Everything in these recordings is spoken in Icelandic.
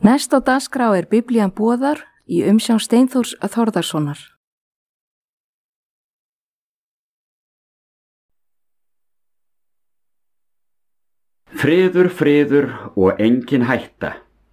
Næst á dagskrá Biblían boðar í umsjón Steinþórs Þórðarsonar. Friður, friður og engin hætta.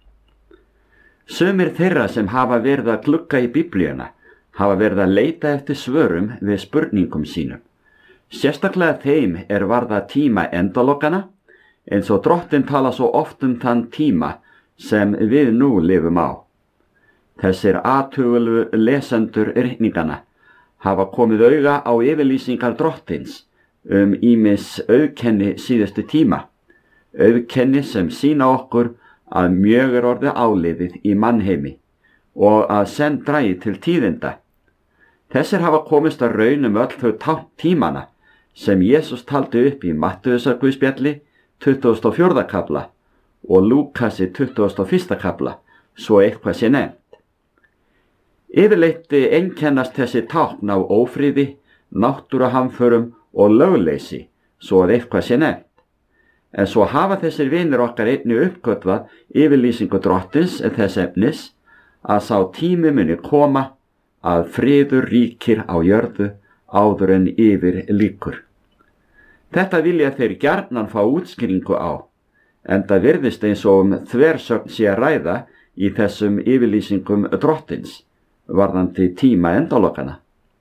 Sumir þeirra sem hafa verið að glugga í Biblíuna hafa verið að leita eftir svörum við spurningum sínum. Sérstaklega þeim varða tíma endalokana, eins og Drottinn tala svo oft þann tíma sem við nú lifum á. Þessir athugulu lesendur ritningana hafa komið auga á yfirlýsingar Drottins ýmis auðkenni síðustu tíma, auðkenni sem sýna okkur að mjög orðið áliðið í mannheimi og að senn dragi til tíðinda. Þessir hafa komist að raun öll þau tákn tímana sem Jesús taldi upp í Mattheusarguðspjalli 24. kafla og Lúkasi 21. kafla, svo eitthvað sé nefnt. Yfirleitt einkennast þessi tákn á ófriði, náttúruhamförum og lögleysi, svo eitthvað sé nefnt. En svo hafa þessir vinir okkar einnig uppgötvað yfirlýsingu Drottins þess efnis að sá tími muni koma að friður ríkir á jörðu áður en yfir lýkur. Þetta vilja þeir gjarnan fá útskýringu á, enda virðist eins og þversögn sé að ræða í þessum yfirlýsingum Drottins varðandi tíma endalokana.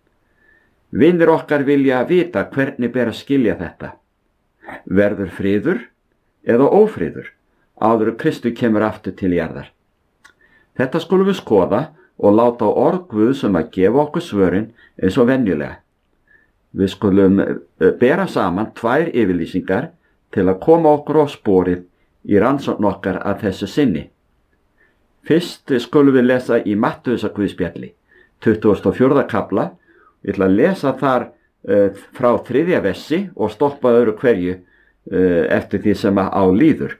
Vinir okkar vilja vita hvernig ber að skilja þetta. Verður friður eða ófriður áður Kristu kemur aftur til jarðar? Þetta skulum við skoða og láta orð Guðs að gefa okkur svörin eins og venjulega. Við skulum bera saman tvær yfirlýsingar til að koma okkur á sporið í rannsókn okkar að þessu sinni. Fyrst skulum við lesa í Mattheusarguðspjalli 24. kafla. Ég ætla að lesa þar frá 3. versi og stoppa öðru hverju eftir því sem á líður.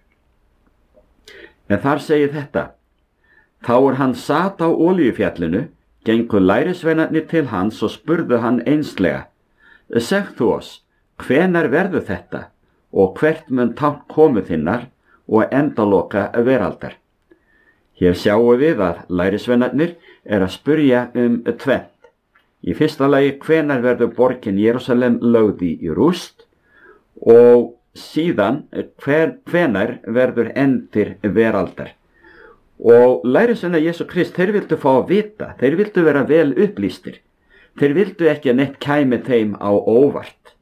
En þar segir þetta: Þá hann sat á Olíufjallinu, gengu lærisveinarnir til hans og spurðu hann einslega: Segð þú oss, hvenær verður þetta og hvert mun tákn komu þinnar og endaloka veraldar? Hér sjáum við að lærisveinarnir að spyrja tvennt. Í fyrsta lagi, hvenær verður borgin Jerúsalem lögð í rúst, og síðan hvenær verður endir veraldar. Og lærisveinar Jesú Krist, þeir vildu fá að vita, þeir vildu vera vel upplýstir. Þeir vildu ekki að neitt kæmi þeim á óvart.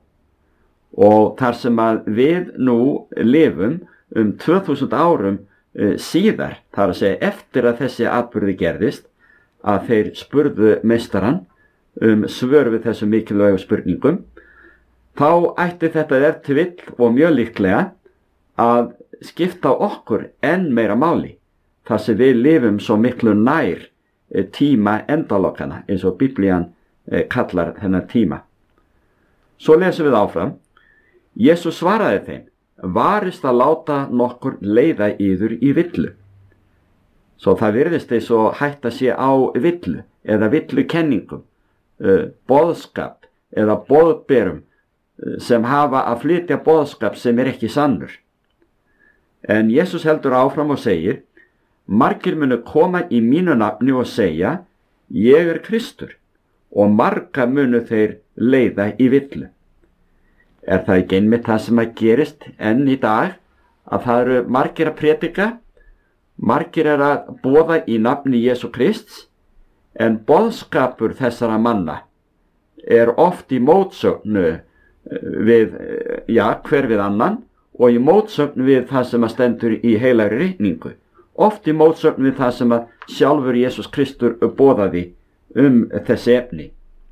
Og þar sem að við nú lifum 2000 árum síðar, þar að segja eftir að þessi atburði gerðist, að þeir spurðu meistarann svör við þessum mikilvægu spurningum, þá ætti þetta ef til vill og mjög líklega að skipta okkur enn meira máli, þar sem við lifum svo miklu nær tíma endalokana, eins og Biblían kallar þennan tíma. Svo lesum við áfram. Jesús svaraði þeim: Varist að láta nokkur leiða yður í villu. Svo það virðist eins og hætta sé á villu eða villukenningum, boðskap eða boðberum sem hafa að flytja boðskap sem ekki sannur. En Jesús heldur áfram og segir: Margir munu koma í mínu nafni og segja: Ég Kristur, og marga munu þeir leiða í villu. Það ekki einmitt það sem að gerist enn í dag, að það eru margir að predika, margir að boða í nafni Jesú Krists, en boðskapur þessara manna oft í mótsögn við, hver við annan, og í mótsögn við það sem að stendur í heilagri ritningu, oft í mótsögn við það sem að sjálfur Jesús Kristur boðaði þessi efni.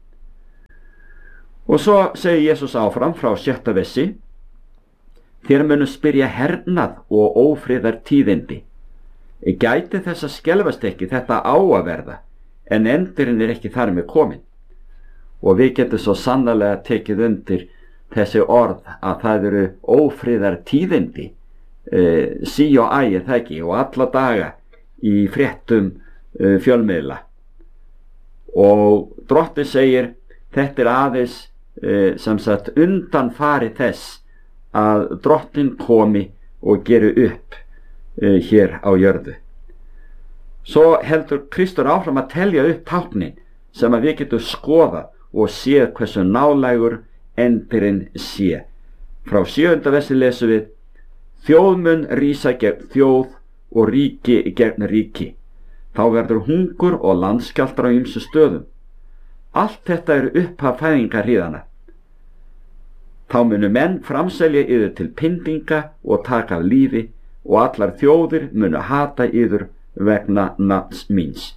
Og svo segir Jesús áfram frá 6. versi: Þér munu spyrja hernað og ófriðar tíðindi. Gæti þess að skelfast ekki þetta á að verða, en endurinn ekki þar með komin. Og við getum svo sannarlega tekið undir þessi orð að það eru ófriðar tíðindi, sí og æ, það ekki, og alla daga í fréttum fjölmiðla. Og Drottinn segir, þetta aðeins sem sagt undanfari þess að Drottinn komi og geri upp hér á jörðu. Svo heldur Kristur áfram að telja upp táknin sem að við getum skoðað og séð hversu nálægur endirinn sé. Frá 7. versi lesum við: þjóð mun rísa gegn þjóð og ríki gegn ríki. Þá verður hungur og landskjálftar á ýmsum stöðum. Allt þetta eru upphaf fæðingarhríðanna. Þá munu menn framselja yður til pyndinga og taka af lífi, og allar þjóðir munu hata yður vegna nafns míns.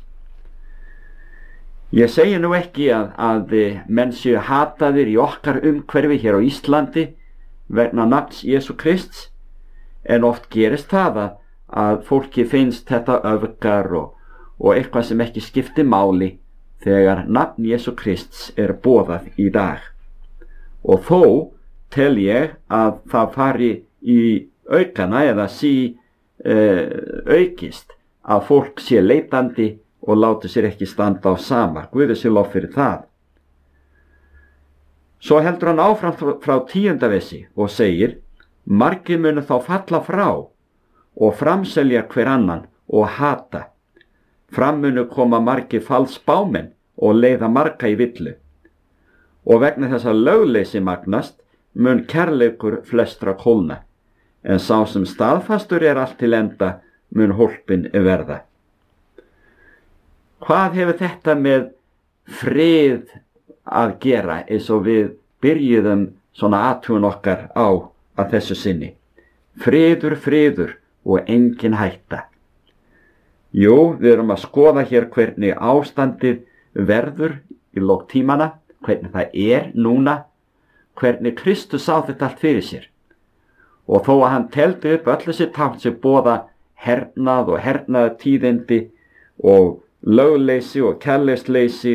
Ég segi nú ekki að menn séu hataðir í okkar umhverfi hér á Íslandi vegna nafns Jesú Krists, en oft gerist það að fólki finnst þetta öfgar og eitthvað sem ekki skiptir máli þegar nafn Jesú Krists er boðað í dag. Og þó tel ég að það fari í aukana eða aukist að fólk sé leitandi og láti sér ekki standa á sama. Guði sé lof fyrir það. Svo heldur hann áfram frá 10. versi og segir: margir munu þá falla frá og framselja hver annan og hata. Fram munu koma margir falsspámenn og leiða marga í villu. Og vegna þess að lögleysi magnast mun kærleikur flestra kólna, en sá sem staðfastur er allt til enda mun hólpinn verða. Hvað hefur þetta með frið að gera, eins og við byrjuðum svona athugun okkar á að þessu sinni? Friður, friður og engin hætta. Jú, við erum að skoða hér hvernig ástandið verður í lok tímana, hvernig það er núna, hvernig Kristus sá þetta allt fyrir sér. Og þó að hann teldi upp öll þessi tákn sem boða hernað og hernaðartíðindi og lögleysi og kærleiksleysi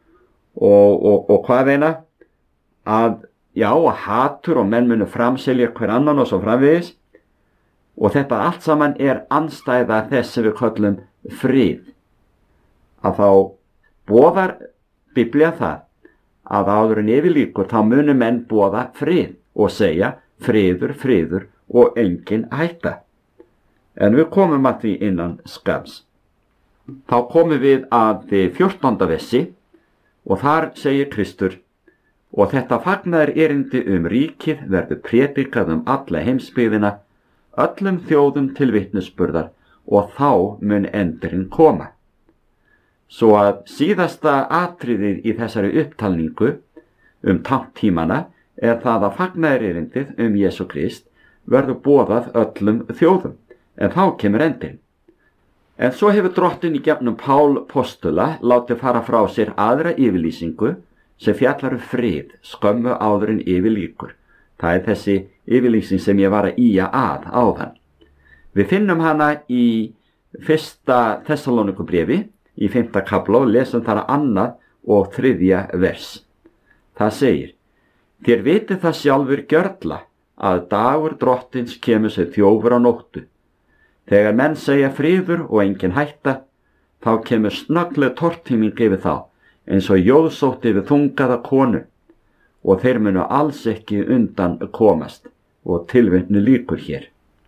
og hvað eina, að hatur og menn munu framselja hver annan og svo framvegis, og þetta allt saman er andstæða þess sem við köllum frið. Að þá boðar Biblía það að áður en yfir lýkur þá munu menn boða frið og segja friður, friður og engin hætta. En við komum að því innan skamms. Þá komum við að 14. versi og þar segir Kristur: og þetta fagnaðar erindi ríkið verður prédikað alla heimsbyggðina, öllum þjóðum til vitnisburðar, og þá mun endurinn koma. Svo að síðasta atriðið í þessari upptalningu tákntímana er það að fagnaðar erindið Jesú Krist verður boðað öllum þjóðum, en þá kemur endurinn. En svo hefur Drottinn í gegnum Pál postula látið fara frá sér aðra yfirlýsingu sem fjallar frið skömmu áður en yfir lýkur. Það er þessi yfirlýsing sem ég var að ýja að áðan. Við finnum hana í 1. Þessalónikubréfi í 5. kafla og lesum þar 2. og 3. vers. Það segir: þér vitið það sjálfur gjörla að dagur Drottins kemur sem þjófur á nóttu. Þegar menn segja friður og engin hætta, þá kemur snöggleg tortíming yfir þá, eins og jóðsótt yfir þungaða konu, og þeir munu alls ekki undan komast, og tilvitnu lýkur hér.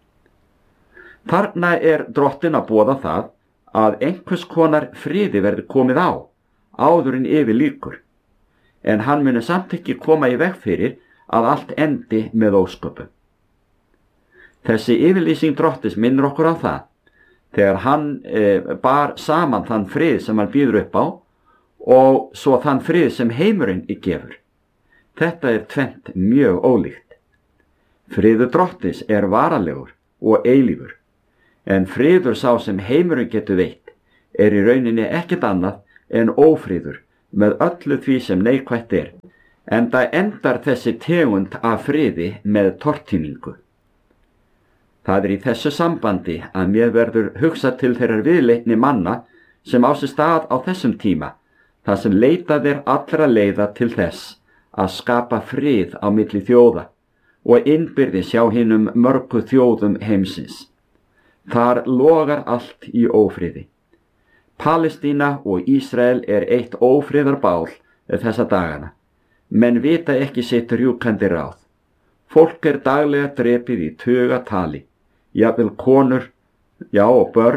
Þarna er Drottinn að boða það að einhvers konar friði verður komið á, áður en yfir lýkur, en hann muni samt ekki koma í veg fyrir að allt endi með ósköpum. Þessi yfirlýsing Drottins minnir okkur á það, þegar hann bar saman þann frið sem hann býður upp á og svo þann frið sem heimurinn gefur. Þetta er tvennt mjög ólíkt. Friður Drottins er varalegur og eilífur, en friður sá sem heimurinn getur veitt er í rauninni ekkert annað en ófriður með öllu því sem neikvætt er, enda endar þessi tegund af friði með tortímingu. Það er í þessu sambandi að mér verður hugsað til þeirrar viðleitni manna sem á sér stað á þessum tíma, þar sem leitað er allra leiða til þess að skapa frið á milli þjóða og innbyrðis hjá hinum mörgu þjóðum heimsins. Þar logar allt í ófriði. Palestína og Ísrael er eitt ófriðarbál þessa dagana, menn vita ekki sitt rjúkandi ráð. Fólk er daglega drepið í tugatali, jafnvel konur, og börn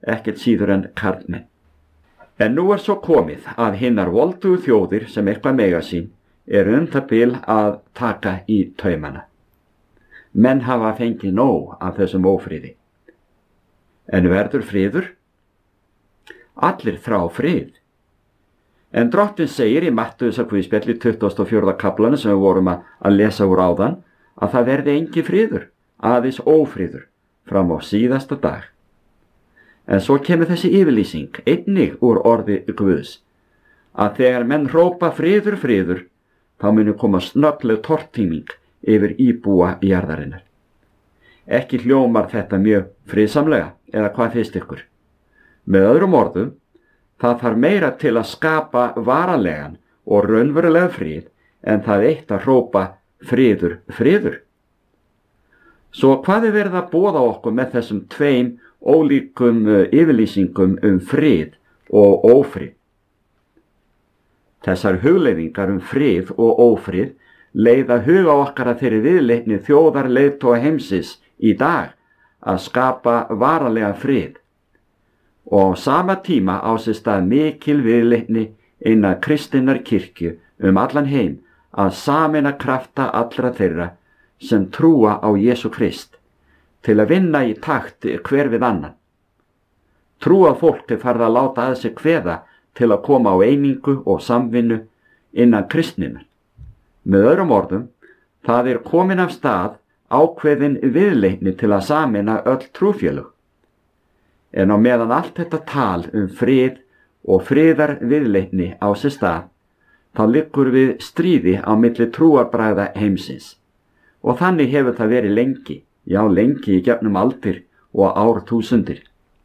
ekkert síður en karlmenn. En nú svo komið að hinnar voldugu þjóðir sem eitthvað mega sín það bil að taka í taumana. Menn hafa fengið nóg af þessum ófriði. En verður friður? Allir þrá frið. En Drottinn segir í Mattheusarguðspjalli 24. kaflanu sem við vorum að lesa úr áðan að það verði engin friður, aðeins ófriður fram á síðasta dag. En svo kemur þessi yfirlýsing einnig úr orði Guðs að þegar menn hrópa friður, friður, þá muni koma snöggleg tortíming yfir íbúa jarðarinnar. Ekki hljómar þetta mjög friðsamlega, eða hvað finnst ykkur? Með öðrum orðum, það þarf meira til að skapa varanlegan og raunverulega frið en það eitt að hrópa friður, friður. Svo hvað verið að boða okkur með þessum tveim ólíkum yfirlýsingum frið og ófrið? Þessar hugleiðingar frið og ófrið leiða huga okkar að þeirri viðleitni þjóðar leiðtoga heimsins í dag að skapa varanlega frið. Og á sama tíma á sér stað mikil viðleitni innan kristinnar kirkju allan heim að sameina krafta allra þeirra sem trúa á Jesú Krist til að vinna í takt hver við annan. Trúað fólk farið að láta að sig kveða til að koma á einingu og samvinnu innan kristninnar. Með öðrum orðum, það komin af stað ákveðin viðleitni til að sameina öll trúfélög. En á meðan allt þetta tal frið og friðar viðleitni á sér stað, þá liggur við stríði á milli trúarbræða heimsins. Og þannig hefur það verið lengi, já lengi í gegnum aldir og árþúsundir.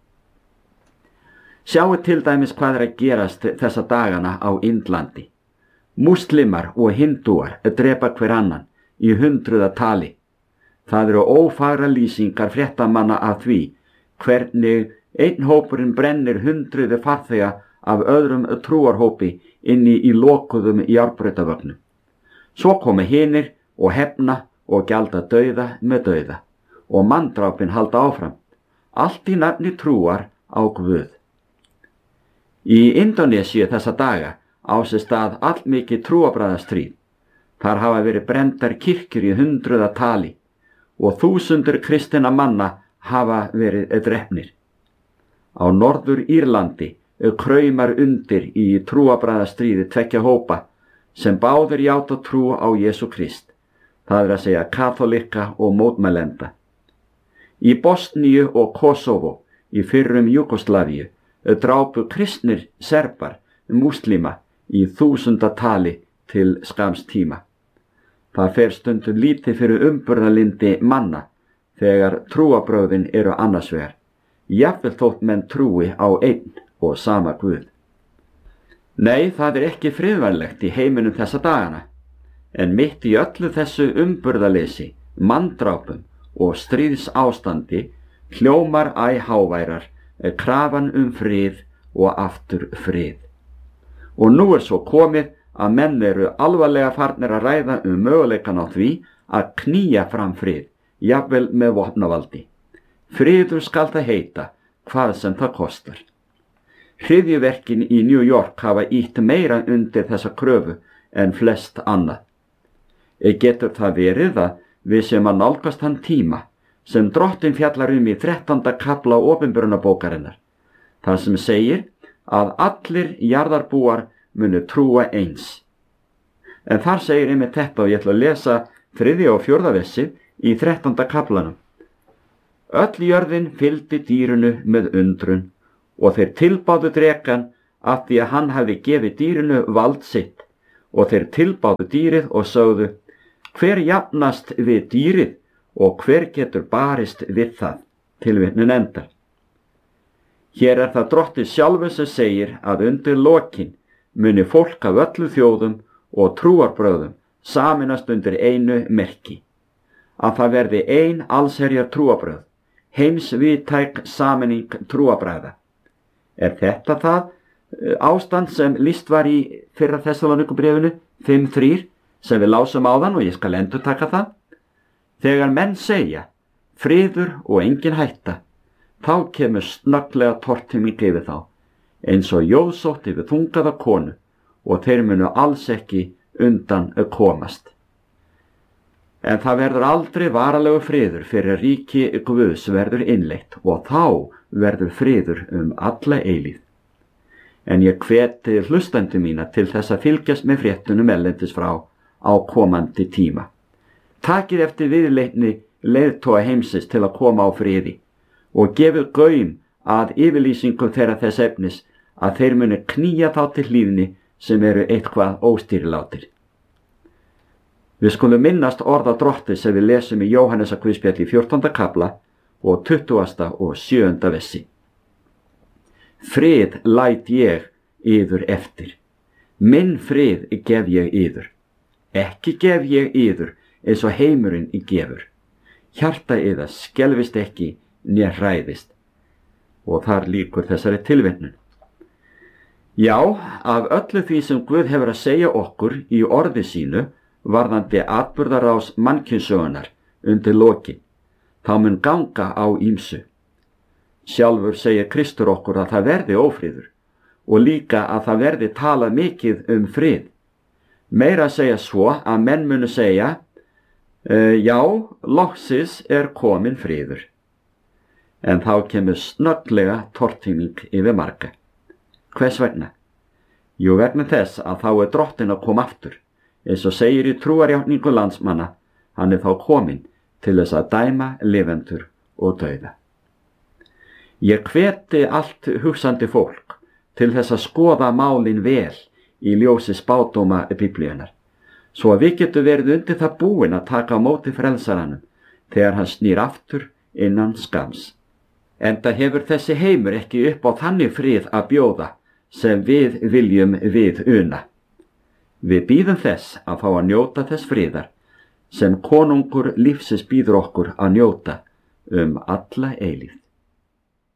Sjáu til dæmis hvað að gerast þessa dagana á Indlandi. Múslimar og hindúar drepa hver annan í hundruðatali. Það ófagra lýsingar fréttamanna af því hvernig einn hópurinn brennir hundruði farþega af öðrum trúarhópi inni í lokuðum járnbrautarvögnum. Svo komu hinir og hefna og gjalda dauða með dauða og manndrápin halda áfram. Allt í nafni trúar á Guð. Í Indónesíu þessa daga á sér stað allmikið trúarbragðastríð. Þar hafa verið brenndar kirkjur í hundruðatali og þúsundir kristinna manna hafa verið drepnir. Á Norður Írlandi kraumar undir í trúarbragðastríði tveggja hópa sem báðir játa trú á Jesú Krist. Það að segja katholika og mótmælenda. Í Bosníu og Kosovo í fyrrum Júgóslavíu drápu kristnir serbar múslima í þúsundatali til skams tíma. Það fer stundum lítið fyrir umburðarlyndi manna þegar trúarbrögðin annars vegar, jafnvel þótt menn trúi á einn og sama Guð. Nei, það ekki friðvænlegt í heiminum þessa dagana, en mitt í öllu þessu umburðarleysi, manndrápum og stríðsástandi hljómar æ háværar krafan frið og aftur frið. Og nú svo komið að menn alvarlega farnir að ræða möguleikan á því að knýja fram frið, jafnvel með vopnavaldi. Friður skal það heita, hvað sem það kostar. Hryðjuverkin í New York hafa ýtt meira undir þessa kröfu en flest annað. Getur það verið að við sem að nálgast hann tíma sem Drottinn fjallar í 13. kafla Opinberunarbókarinnar, þar sem segir að allir jarðarbúar munu trúa eins. En þar segir einmitt þetta og ég ætla að lesa 3. og 4. versið í 13. kaflanum. Öll jörðin fylgdi dýrinu með undrun og þeir tilbáðu drekann af því að hann hafði gefið dýrinu vald sitt og þeir tilbáðu dýrið og sögðu: hver jafnast við dýrið og hver getur barist við það? Tilvitnun endar. Hér það Drottinn sjálfur sem segir að undir lokin muni fólk af öllu þjóðum og trúarbrögðum sameinast undir einu merki, að það verði ein allsherjar trúarbrögð, heimsvíðtæk sameining trúarbragða. Þetta það ástand sem lýst var í 1. Þessaloníkubréfinu 5:3 sem við lásum áðan og ég skal endurtaka það? Þegar menn segja friður og engin hætta, þá kemur snögglega tortíming yfir þá, eins og jóðsótt yfir þungaða konu, og þeir munu alls ekki undan að komast. En það verður aldrei varalegu friður fyrir ríki Guðs verður innleitt, og þá verður friður alla eilíð. En ég hveti hlustandi mína til þess að fylgjast með fréttunum erlendis frá á komandi tíma. Takið eftir viðleitni leiðtoga heimsins til að koma á friði og gefið gaum að yfirlýsingum þeirra þess efnis að þeir muni knýja þá til hlýðni sem eru eitthvað óstýrilátir. Við skulum minnast orða Drottins sem við lesum í Jóhannesar guðspjalli 14. kafla og 20. og 7. versi. Frið læt ég yður eftir, minn frið gef ég yður, ekki gef ég yður eins og heimurinn gefur. Hjarta yðar skelfist ekki né hræðist. Og þar lýkur þessari tilvitnun. Já, af öllu því sem Guð hefur að segja okkur í orði sínu varðandi atburðarás mannkynssögunar undir lokin, þá mun ganga á ýmsu. Sjálfur segir Kristur okkur að það verði ófriður og líka að það verði talað mikið frið. Meira að segja svo að menn munu segja, já, loksins komin friður. En þá kemur snögglega tortíming yfir marga. Hvers vegna? Jú, vegna þess að þá Drottinn að koma aftur, eins og segir í trúarjátningu landsmanna, hann þá kominn til þess að dæma lifendur og dauða. Ég hveti allt hugsandi fólk til þess að skoða málin vel í ljósi spádóma Biblíunnar, svo að við getum verið undir það búin að taka á móti frelsaranum þegar hann snýr aftur innan skams. Enda hefur þessi heimur ekki upp á þannig frið að bjóða sem við viljum við una. Við bíðum þess að fá að njóta þess friðar sem konungur lífsins býður okkur að njóta alla eilífð.